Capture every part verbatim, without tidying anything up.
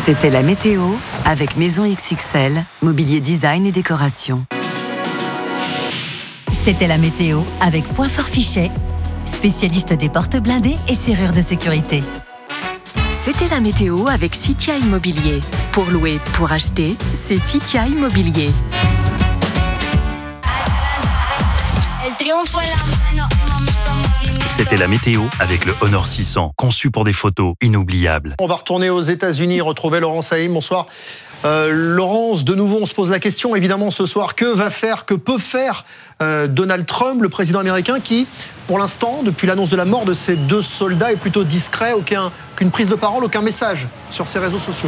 C'était la météo avec Maison X X L, mobilier design et décoration. C'était la météo avec Point Fort Fichet, spécialiste des portes blindées et serrures de sécurité. C'était la météo avec Citia Immobilier. Pour louer, pour acheter, c'est Citia Immobilier. C'était la météo avec le Honor six cents, conçu pour des photos inoubliables. On va retourner aux États-Unis, retrouver Laurence Haïm. Bonsoir. Euh, Laurence, de nouveau, on se pose la question, évidemment, ce soir, que va faire, que peut faire euh, Donald Trump, le président américain, qui, pour l'instant, depuis l'annonce de la mort de ces deux soldats, est plutôt discret, aucun, aucune prise de parole, aucun message sur ses réseaux sociaux.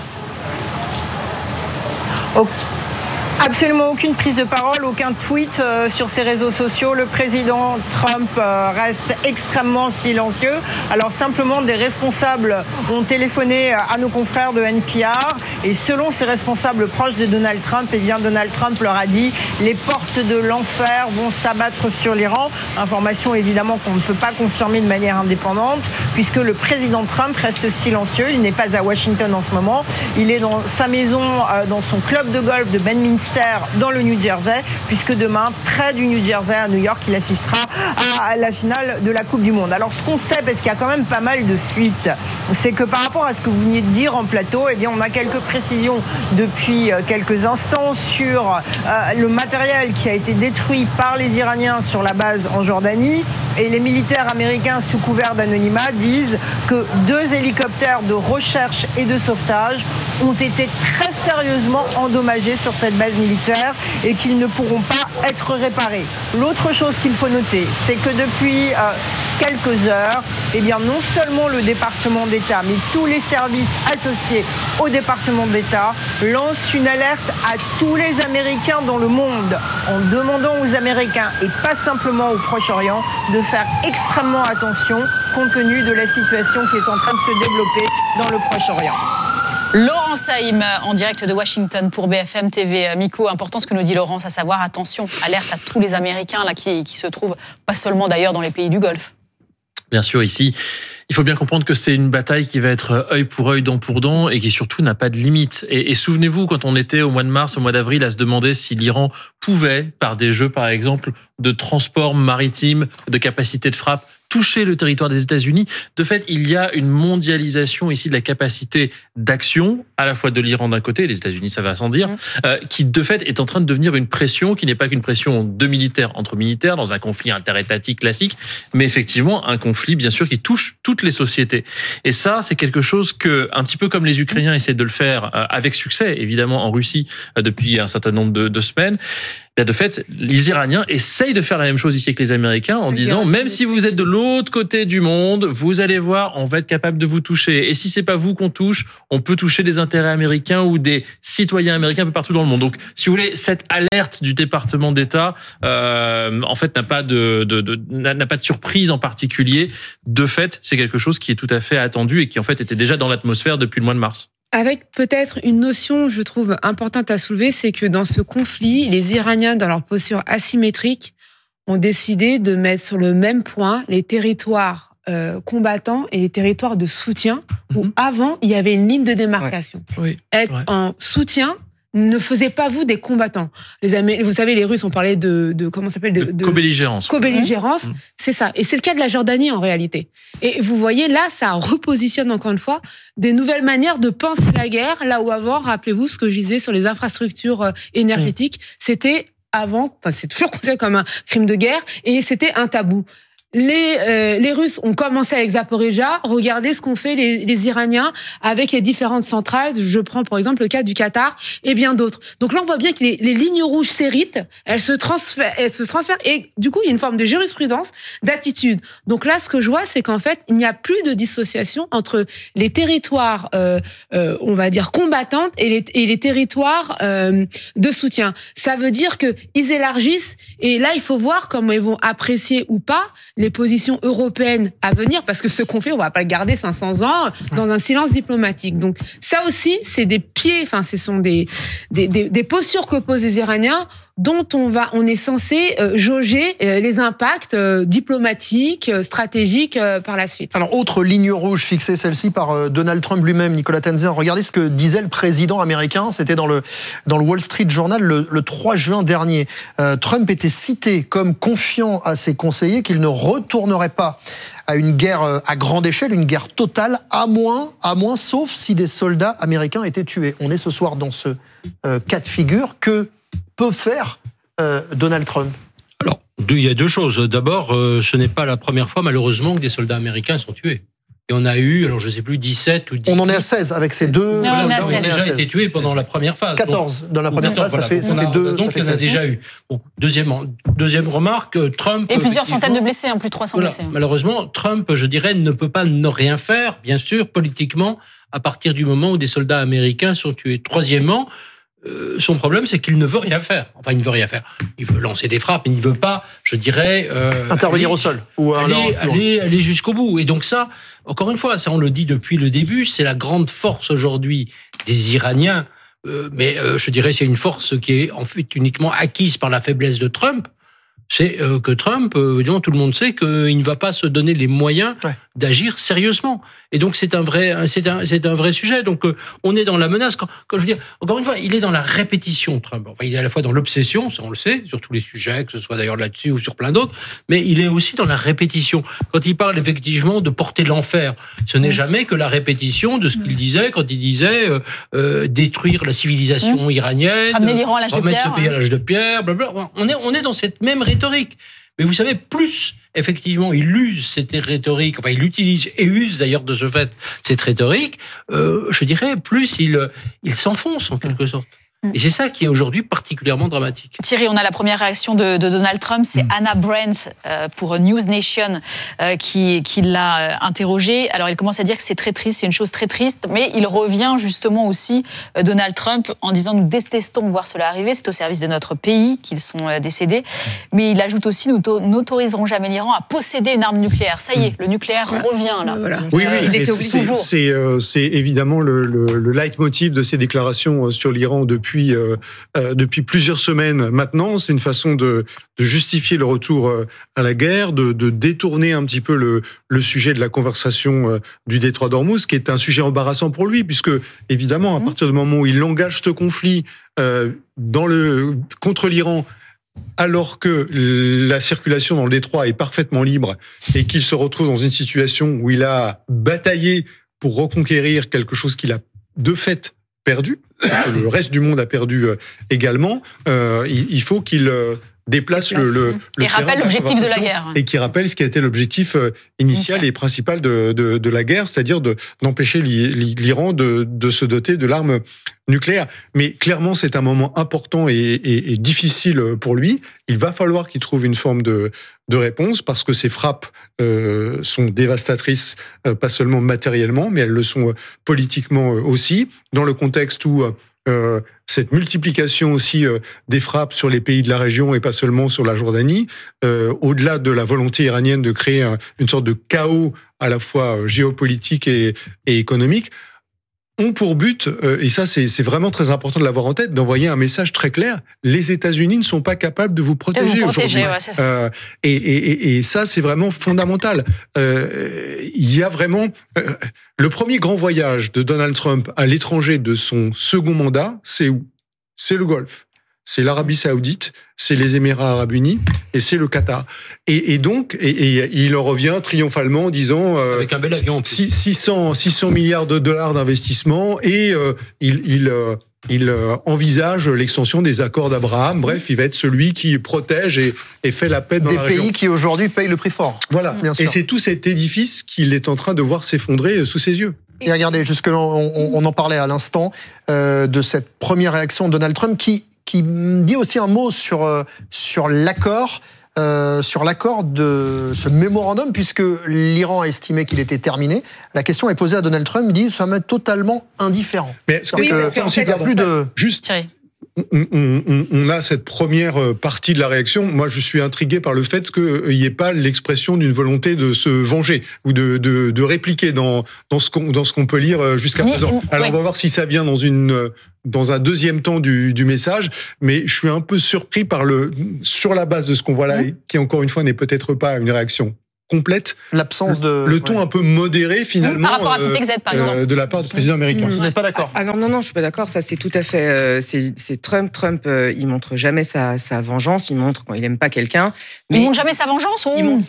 Oh. Absolument aucune prise de parole, aucun tweet euh, sur ses réseaux sociaux. Le président Trump euh, reste extrêmement silencieux. Alors simplement, des responsables ont téléphoné à nos confrères de N P R et selon ces responsables proches de Donald Trump, eh bien Donald Trump leur a dit « les portes de l'enfer vont s'abattre sur l'Iran ». Information évidemment qu'on ne peut pas confirmer de manière indépendante puisque le président Trump reste silencieux. Il n'est pas à Washington en ce moment. Il est dans sa maison, euh, dans son club de golf de Bedminster dans le New Jersey, puisque demain, près du New Jersey, à New York, il assistera à la finale de la Coupe du Monde. Alors, ce qu'on sait, parce qu'il y a quand même pas mal de fuites, c'est que par rapport à ce que vous venez de dire en plateau, eh bien, on a quelques précisions depuis quelques instants sur euh, le matériel qui a été détruit par les Iraniens sur la base en Jordanie. Et les militaires américains, sous couvert d'anonymat, disent que deux hélicoptères de recherche et de sauvetage ont été très sérieusement endommagés sur cette base militaire et qu'ils ne pourront pas être réparés. L'autre chose qu'il faut noter, c'est que depuis euh, quelques heures, eh bien, non seulement le département d'État, mais tous les services associés au département d'État lancent une alerte à tous les Américains dans le monde en demandant aux Américains, et pas simplement au Proche-Orient, de faire extrêmement attention compte tenu de la situation qui est en train de se développer dans le Proche-Orient. Laurence Haïm en direct de Washington pour B F M T V. Miko, important ce que nous dit Laurence, à savoir attention, alerte à tous les Américains là, qui, qui se trouvent, pas seulement d'ailleurs dans les pays du Golfe. Bien sûr, ici, il faut bien comprendre que c'est une bataille qui va être œil pour œil, dent pour dent, et qui surtout n'a pas de limite. Et, et souvenez-vous, quand on était au mois de mars, au mois d'avril, à se demander si l'Iran pouvait, par des jeux par exemple, de transport maritime, de capacité de frappe, toucher le territoire des États-Unis. De fait, il y a une mondialisation ici de la capacité d'action, à la fois de l'Iran d'un côté, et les États-Unis, ça va sans dire, euh, qui de fait est en train de devenir une pression qui n'est pas qu'une pression de militaires entre militaires dans un conflit interétatique classique, mais effectivement un conflit bien sûr qui touche toutes les sociétés. Et ça, c'est quelque chose que, un petit peu comme les Ukrainiens essaient de le faire euh, avec succès, évidemment en Russie euh, depuis un certain nombre de, de semaines. De fait, les Iraniens essayent de faire la même chose ici que les Américains en disant, même si vous êtes de l'autre côté du monde, vous allez voir, on va être capable de vous toucher. Et si c'est pas vous qu'on touche, on peut toucher des intérêts américains ou des citoyens américains un peu partout dans le monde. Donc, si vous voulez, cette alerte du département d'État, euh, en fait, n'a pas de, de, de n'a pas de surprise en particulier. De fait, c'est quelque chose qui est tout à fait attendu et qui en fait était déjà dans l'atmosphère depuis le mois de mars. Avec peut-être une notion, je trouve, importante à soulever, c'est que dans ce conflit, les Iraniens, dans leur posture asymétrique, ont décidé de mettre sur le même point les territoires euh, combattants et les territoires de soutien, mmh. où avant, il y avait une ligne de démarcation. Ouais. Oui. Être ouais. en soutien ne faisait pas vous des combattants. Les Amé- vous savez, les Russes ont parlé de, de comment ça s'appelle de, de co-belligérance. Co-belligérance, mmh. c'est ça. Et c'est le cas de la Jordanie en réalité. Et vous voyez là, ça repositionne encore une fois des nouvelles manières de penser la guerre. Là où avant, rappelez-vous ce que je disais sur les infrastructures énergétiques, mmh. c'était avant, enfin, c'est toujours considéré comme un crime de guerre et c'était un tabou. Les, euh, les Russes ont commencé avec Zaporijjia. Regardez ce qu'ont fait les, les Iraniens avec les différentes centrales. Je prends pour exemple le cas du Qatar et bien d'autres. Donc là, on voit bien que les, les lignes rouges s'héritent, elles se transfèrent, elles se transfèrent et du coup, il y a une forme de jurisprudence, d'attitude. Donc là, ce que je vois, c'est qu'en fait, il n'y a plus de dissociation entre les territoires, euh, euh, on va dire combattantes et les, et les territoires euh, de soutien. Ça veut dire que ils élargissent et là, il faut voir comment ils vont apprécier ou pas les positions européennes à venir, parce que ce conflit, on va pas le garder cinq cents ans dans un silence diplomatique. Donc ça aussi, c'est des pieds, enfin, ce sont des, des, des, des postures qu'opposent les Iraniens dont on va, on est censé euh, jauger euh, les impacts euh, diplomatiques, euh, stratégiques euh, par la suite. Alors, autre ligne rouge fixée, celle-ci par euh, Donald Trump lui-même, Nicolas Tenzer. Regardez ce que disait le président américain. C'était dans le, dans le Wall Street Journal le, le trois juin dernier. Euh, Trump était cité comme confiant à ses conseillers qu'il ne retournerait pas à une guerre à grande échelle, une guerre totale, à moins, à moins, sauf si des soldats américains étaient tués. On est ce soir dans ce euh, cas de figure. Que peut faire euh, Donald Trump ? Alors, deux, il y a deux choses. D'abord, euh, ce n'est pas la première fois, malheureusement, que des soldats américains sont tués. Et on a eu, alors je ne sais plus, dix-sept ou dix. On en est à seize avec ces deux non, soldats. On ont déjà été tués pendant la première phase. quatorze donc, dans la première phase, voilà, ça fait, ça on a, fait deux. Donc, il y en a déjà eu. Bon, deuxièmement, deuxième remarque, Trump. Et plusieurs centaines de blessés, hein, plus de trois cents voilà, blessés. Malheureusement, Trump, je dirais, ne peut pas ne rien faire, bien sûr, politiquement, à partir du moment où des soldats américains sont tués. Troisièmement, Euh, son problème, c'est qu'il ne veut rien faire. Enfin, il ne veut rien faire. Il veut lancer des frappes, mais il ne veut pas, je dirais... Euh, intervenir aller, au sol. Ou aller, aller, aller jusqu'au bout. Et donc ça, encore une fois, ça on le dit depuis le début, c'est la grande force aujourd'hui des Iraniens. Euh, mais euh, je dirais c'est une force qui est en fait uniquement acquise par la faiblesse de Trump. C'est euh, que Trump, euh, évidemment, tout le monde sait qu'il ne va pas se donner les moyens ouais. d'agir sérieusement. Et donc, c'est un vrai, c'est un, c'est un vrai sujet. Donc, euh, on est dans la menace. Quand, quand je veux dire, encore une fois, il est dans la répétition, Trump. Enfin, il est à la fois dans l'obsession, ça on le sait, sur tous les sujets, que ce soit d'ailleurs là-dessus ou sur plein d'autres, mais il est aussi dans la répétition. Quand il parle effectivement de porter l'enfer, ce n'est jamais que la répétition de ce qu'il disait quand il disait euh, euh, détruire la civilisation mmh. iranienne, ramener l'Iran à l'âge de pierre, remettre ce pays à l'âge de pierre, blablabla. On est, on est dans cette même rhétorique. Mais vous savez, plus effectivement il use cette rhétorique, enfin il utilise et use d'ailleurs de ce fait cette rhétorique, euh, je dirais plus il, il s'enfonce en quelque sorte. Et c'est ça qui est aujourd'hui particulièrement dramatique. Thierry, on a la première réaction de, de Donald Trump, c'est mmh. Anna Brent euh, pour News Nation euh, qui, qui l'a interrogé. Alors il commence à dire que c'est très triste, c'est une chose très triste, mais il revient justement aussi, euh, Donald Trump, en disant nous détestons voir cela arriver, c'est au service de notre pays qu'ils sont euh, décédés. Mais il ajoute aussi nous n'autoriserons jamais l'Iran à posséder une arme nucléaire. Ça y est, le nucléaire revient là. Voilà. Oui, euh, oui, il était obligé toujours. C'est, euh, c'est évidemment le, le, le leitmotiv de ces déclarations sur l'Iran depuis Depuis, euh, euh, depuis plusieurs semaines maintenant. C'est une façon de, de justifier le retour euh, à la guerre, de, de détourner un petit peu le, le sujet de la conversation euh, du détroit d'Ormuz, qui est un sujet embarrassant pour lui, puisque évidemment, à partir du moment où il engage ce conflit euh, dans le, contre l'Iran, alors que la circulation dans le détroit est parfaitement libre et qu'il se retrouve dans une situation où il a bataillé pour reconquérir quelque chose qu'il a de fait perdu, le reste du monde a perdu également, euh, il, il faut qu'il euh, déplace le, le, le et rappelle l'objectif de la guerre. Et qui rappelle ce qui a été l'objectif euh, initial Initial. et principal de, de, de la guerre, c'est-à-dire de, d'empêcher l'Iran de, de se doter de l'arme nucléaire. Mais clairement, c'est un moment important et, et, et difficile pour lui. Il va falloir qu'il trouve une forme de, de réponse, parce que ces frappes euh, sont dévastatrices, euh, pas seulement matériellement, mais elles le sont politiquement aussi, dans le contexte où euh, cette multiplication aussi euh, des frappes sur les pays de la région et pas seulement sur la Jordanie, euh, au-delà de la volonté iranienne de créer un, une sorte de chaos à la fois géopolitique et, et économique, ont pour but, euh, et ça c'est, c'est vraiment très important de l'avoir en tête, d'envoyer un message très clair: les États-Unis ne sont pas capables de vous protéger, vous protéger aujourd'hui. Ouais, c'est ça. Euh, et, et, et ça c'est vraiment fondamental. Euh, il y a vraiment euh, le premier grand voyage de Donald Trump à l'étranger de son second mandat, c'est où? C'est le Golfe. C'est l'Arabie Saoudite, c'est les Émirats Arabes Unis et c'est le Qatar. Et, et donc, et, et il en revient triomphalement en disant euh, avec un bel avion, six cents milliards de dollars d'investissement, et euh, il, il, euh, il euh, envisage l'extension des accords d'Abraham. Bref, il va être celui qui protège et, et fait la paix dans des la région. Des pays qui aujourd'hui payent le prix fort. Voilà. Bien sûr. Et c'est tout cet édifice qu'il est en train de voir s'effondrer sous ses yeux. Et regardez, jusque-là, on, on en parlait à l'instant euh, de cette première réaction de Donald Trump qui qui dit aussi un mot sur, sur l'accord, euh, sur l'accord de ce mémorandum, puisque l'Iran a estimé qu'il était terminé. La question est posée à Donald Trump, il dit ça m'est totalement indifférent. Mais oui, parce qu'en fait, il n'y a plus de... Juste, on, on, on a cette première partie de la réaction. Moi, je suis intrigué par le fait qu'il n'y ait pas l'expression d'une volonté de se venger ou de, de, de répliquer dans, dans ce qu'on, dans ce qu'on peut lire jusqu'à Ni, présent. Alors, ouais. on va voir si ça vient dans une, dans un deuxième temps du, du message, mais je suis un peu surpris par le, sur la base de ce qu'on voit là, mmh. qui encore une fois n'est peut-être pas une réaction complète, l'absence de le ton ouais. un peu modéré finalement par rapport à Pete Exet, par exemple. Euh, de la part du président américain. Vous n'êtes pas d'accord? Ah non non non, je suis pas d'accord. Ça c'est tout à fait. Euh, c'est, c'est Trump. Trump, euh, il montre jamais sa, sa vengeance. Il montre quand il aime pas quelqu'un. Il montre jamais sa vengeance. Ou... Il montre